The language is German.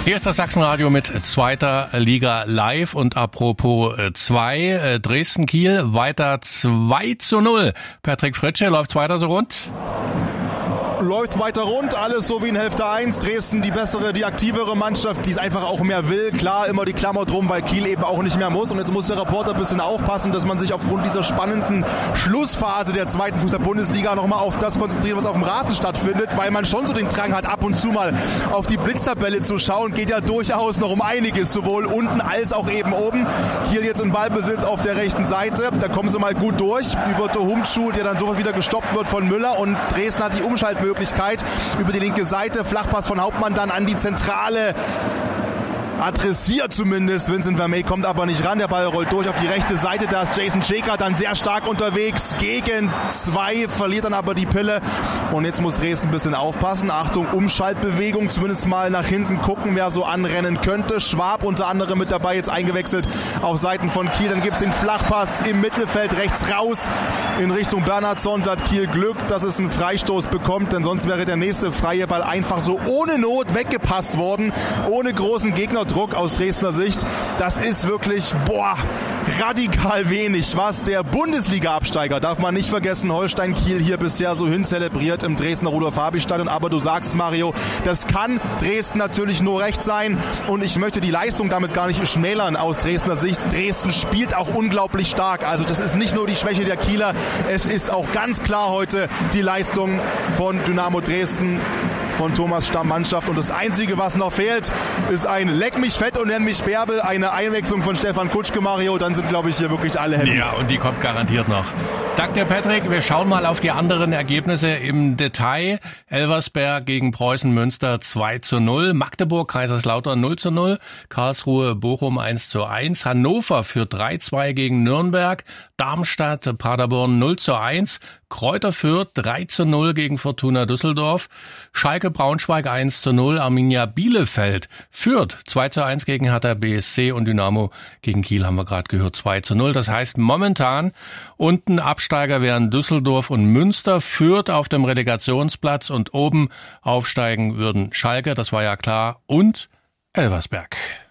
Hier ist das Sachsenradio mit zweiter Liga live und apropos 2, Dresden-Kiel weiter 2:0. Patrick Fritsche, läuft's weiter so rund? Läuft weiter rund, alles so wie in Hälfte 1. Dresden die bessere, die aktivere Mannschaft, die es einfach auch mehr will. Klar, immer die Klammer drum, weil Kiel eben auch nicht mehr muss. Und jetzt muss der Reporter ein bisschen aufpassen, dass man sich aufgrund dieser spannenden Schlussphase der zweiten Fußball-Bundesliga nochmal auf das konzentriert, was auf dem Rasen stattfindet, weil man schon so den Drang hat, ab und zu mal auf die Blitztabelle zu schauen. Geht ja durchaus noch um einiges, sowohl unten als auch eben oben. Kiel jetzt in Ballbesitz auf der rechten Seite. Da kommen sie mal gut durch. Über Tohumschuh, der dann sofort wieder gestoppt wird von Müller. Und Dresden hat die Umschaltmöglichkeit über die linke Seite. Flachpass von Hauptmann dann an die Zentrale. Adressiert zumindest. Vincent Vermey kommt aber nicht ran. Der Ball rollt durch auf die rechte Seite. Da ist Jason Schäker dann sehr stark unterwegs. Gegen 2, verliert dann aber die Pille. Und jetzt muss Dresden ein bisschen aufpassen. Achtung, Umschaltbewegung. Zumindest mal nach hinten gucken, wer so anrennen könnte. Schwab unter anderem mit dabei, jetzt eingewechselt auf Seiten von Kiel. Dann gibt es den Flachpass im Mittelfeld rechts raus in Richtung Bernhardsson. Da hat Kiel Glück, dass es einen Freistoß bekommt. Denn sonst wäre der nächste freie Ball einfach so ohne Not weggepasst worden. Ohne großen Gegnerdruck aus Dresdner Sicht. Das ist wirklich, radikal wenig, was der Bundesliga-Absteiger, darf man nicht vergessen, Holstein Kiel hier bisher so hin zelebriert im Dresdner Rudolf-Habich-Stadion. Aber du sagst es, Mario, das kann Dresden natürlich nur recht sein. Und ich möchte die Leistung damit gar nicht schmälern aus Dresdner Sicht. Dresden spielt auch unglaublich stark. Also das ist nicht nur die Schwäche der Kieler, es ist auch ganz klar heute die Leistung von Dynamo Dresden, von Thomas Stamm-Mannschaft. Und das Einzige, was noch fehlt, ist ein Leck mich fett und nenn mich Bärbel, eine Einwechslung von Stefan Kutschke, Mario. Dann sind, glaube ich, hier wirklich alle happy. Ja, und die kommt garantiert noch. Danke dir, Patrick. Wir schauen mal auf die anderen Ergebnisse im Detail. Elversberg gegen Preußen Münster 2:0. Magdeburg, Kaiserslautern 0:0. Karlsruhe, Bochum 1:1. Hannover führt 3:2 gegen Nürnberg. Darmstadt, Paderborn 0:1. Kräuter Fürth 3:0 gegen Fortuna Düsseldorf. Schalke Braunschweig 1:0. Arminia Bielefeld führt 2:1 gegen Hertha BSC und Dynamo gegen Kiel haben wir gerade gehört 2:0. Das heißt momentan unten Absteiger wären Düsseldorf und Münster, Fürth auf dem Relegationsplatz und oben aufsteigen würden Schalke, das war ja klar, und Elversberg.